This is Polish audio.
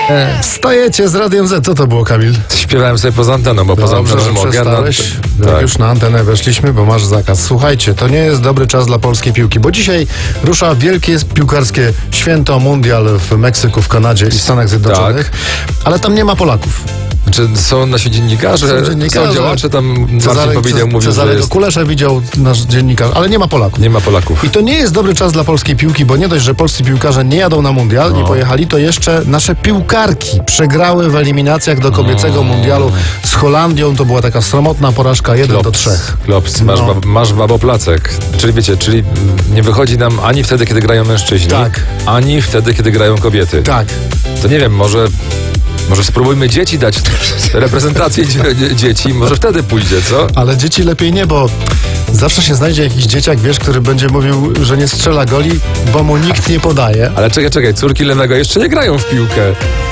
Stajecie z Radiem Z. Co to było, Kamil? Śpiewałem sobie poza anteną, bo poza Dobrze, anteną że mogę. przestałeś. Tak. Jak już na antenę weszliśmy, bo masz zakaz. Słuchajcie, to nie jest dobry czas dla polskiej piłki, bo dzisiaj rusza wielkie piłkarskie święto, mundial w Meksyku, w Kanadzie i Stanach Zjednoczonych, ale tam nie ma Polaków. Czy są nasi dziennikarze, są działacze, tam Marcin powiedział, mówił, że Cezarego jest... Kulesza widział nasz dziennikarz, ale nie ma Polaków. Nie ma Polaków. I to nie jest dobry czas dla polskiej piłki, bo nie dość, że polscy piłkarze nie jadą na mundial, nie pojechali, to jeszcze nasze piłkarki przegrały w eliminacjach do kobiecego mundialu z Holandią. To była taka sromotna porażka 1-3. Klops, masz baboplacek. Czyli wiecie, nie wychodzi nam ani wtedy, kiedy grają mężczyźni, Tak. ani wtedy, kiedy grają kobiety. Tak. To nie wiem, może spróbujmy dzieci dać, reprezentację dzieci, może wtedy pójdzie, co? Ale dzieci lepiej nie, bo zawsze się znajdzie jakiś dzieciak, wiesz, który będzie mówił, że nie strzela goli, bo mu nikt nie podaje. Ale czekaj, córki Lewego jeszcze nie grają w piłkę.